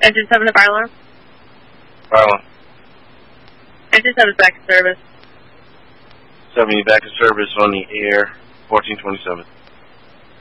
Engine 7 to fire alarm. Fire alarm. Engine 7 is back in service. 70 back in service on the air, 1427.